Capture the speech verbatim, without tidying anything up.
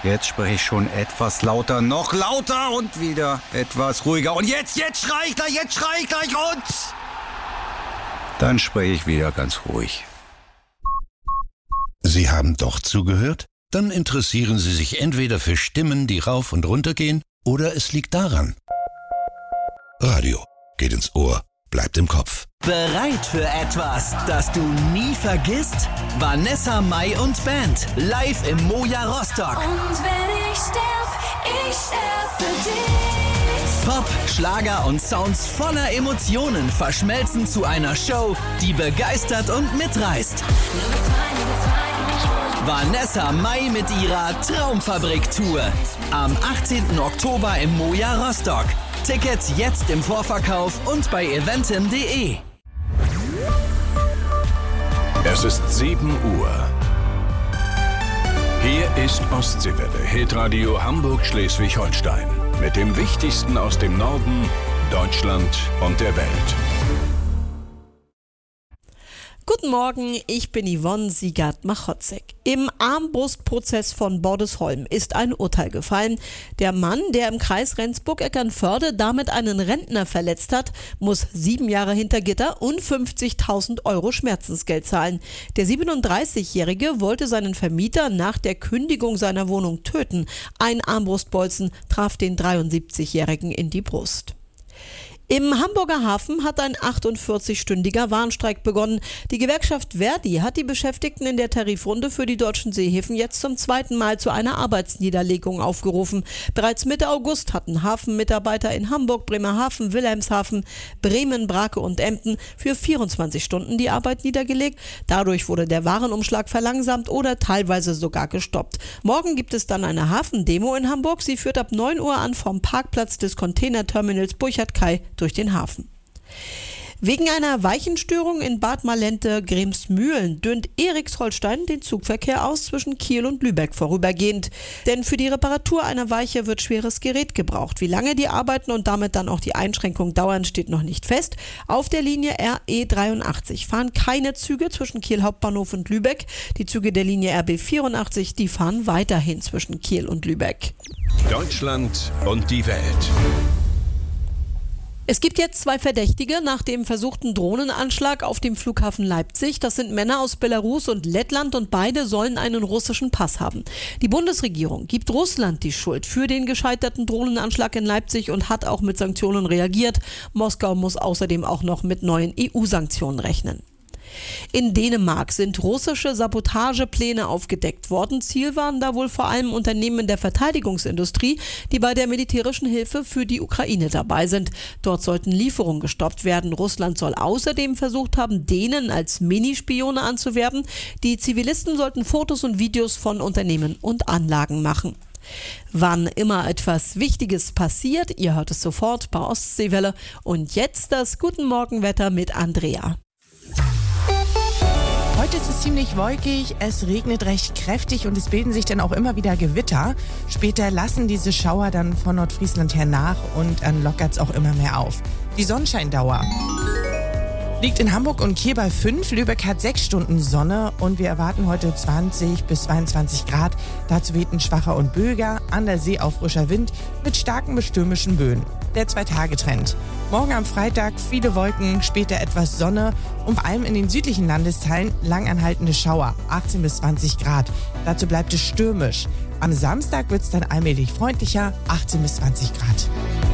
Jetzt spreche ich schon etwas lauter, noch lauter und wieder etwas ruhiger. Und jetzt, jetzt schrei ich gleich, jetzt schrei ich gleich und... Dann spreche ich wieder ganz ruhig. Sie haben doch zugehört? Dann interessieren Sie sich entweder für Stimmen, die rauf und runter gehen, oder es liegt daran. Radio geht ins Ohr, bleibt im Kopf. Bereit für etwas, das du nie vergisst? Vanessa Mai und Band, live im Moja Rostock. Und wenn ich sterb, ich sterb für dich. Pop, Schlager und Sounds voller Emotionen verschmelzen zu einer Show, die begeistert und mitreißt. Vanessa Mai mit ihrer Traumfabrik-Tour. Am achtzehnten Oktober im Moja Rostock. Tickets jetzt im Vorverkauf und bei eventim punkt de. Es ist sieben Uhr. Hier ist Ostseewelle, Hitradio Hamburg-Schleswig-Holstein. Mit dem Wichtigsten aus dem Norden, Deutschland und der Welt. Guten Morgen, ich bin Yvonne Siegert-Machotzek. Im Armbrustprozess von Bordesholm ist ein Urteil gefallen. Der Mann, der im Kreis Rendsburg-Eckernförde damit einen Rentner verletzt hat, muss sieben Jahre hinter Gitter und fünfzigtausend Euro Schmerzensgeld zahlen. Der siebenunddreißigjährige wollte seinen Vermieter nach der Kündigung seiner Wohnung töten. Ein Armbrustbolzen traf den dreiundsiebzigjährigen in die Brust. Im Hamburger Hafen hat ein achtundvierzigstündiger Warnstreik begonnen. Die Gewerkschaft Verdi hat die Beschäftigten in der Tarifrunde für die deutschen Seehäfen jetzt zum zweiten Mal zu einer Arbeitsniederlegung aufgerufen. Bereits Mitte August hatten Hafenmitarbeiter in Hamburg, Bremerhaven, Wilhelmshaven, Bremen, Brake und Emden für vierundzwanzig Stunden die Arbeit niedergelegt. Dadurch wurde der Warenumschlag verlangsamt oder teilweise sogar gestoppt. Morgen gibt es dann eine Hafendemo in Hamburg. Sie führt ab neun Uhr an vom Parkplatz des Containerterminals Burchard-Kai durch den Hafen. Wegen einer Weichenstörung in Bad Malente-Gremsmühlen dünnt Erichsholstein den Zugverkehr aus zwischen Kiel und Lübeck vorübergehend. Denn für die Reparatur einer Weiche wird schweres Gerät gebraucht. Wie lange die Arbeiten und damit dann auch die Einschränkung dauern, steht noch nicht fest. Auf der Linie R E dreiundachtzig fahren keine Züge zwischen Kiel Hauptbahnhof und Lübeck. Die Züge der Linie R B vierundachtzig, die fahren weiterhin zwischen Kiel und Lübeck. Deutschland und die Welt. Es gibt jetzt zwei Verdächtige nach dem versuchten Drohnenanschlag auf dem Flughafen Leipzig. Das sind Männer aus Belarus und Lettland und beide sollen einen russischen Pass haben. Die Bundesregierung gibt Russland die Schuld für den gescheiterten Drohnenanschlag in Leipzig und hat auch mit Sanktionen reagiert. Moskau muss außerdem auch noch mit neuen E U-Sanktionen rechnen. In Dänemark sind russische Sabotagepläne aufgedeckt worden. Ziel waren da wohl vor allem Unternehmen der Verteidigungsindustrie, die bei der militärischen Hilfe für die Ukraine dabei sind. Dort sollten Lieferungen gestoppt werden. Russland soll außerdem versucht haben, Dänen als Minispione anzuwerben. Die Zivilisten sollten Fotos und Videos von Unternehmen und Anlagen machen. Wann immer etwas Wichtiges passiert, ihr hört es sofort bei Ostseewelle. Und jetzt das Guten Morgenwetter mit Andrea. Heute ist es ziemlich wolkig, es regnet recht kräftig und es bilden sich dann auch immer wieder Gewitter. Später lassen diese Schauer dann von Nordfriesland her nach und dann lockert es auch immer mehr auf. Die Sonnenscheindauer liegt in Hamburg und Kiel bei fünf, Lübeck hat sechs Stunden Sonne und wir erwarten heute zwanzig bis zweiundzwanzig Grad. Dazu weht ein schwacher und böiger, an der See auch frischer Wind mit starken bis stürmischen Böen. Der Zwei-Tage-Trend. Morgen am Freitag viele Wolken, später etwas Sonne und vor allem in den südlichen Landesteilen langanhaltende Schauer, achtzehn bis zwanzig Grad. Dazu bleibt es stürmisch. Am Samstag wird es dann allmählich freundlicher, achtzehn bis zwanzig Grad.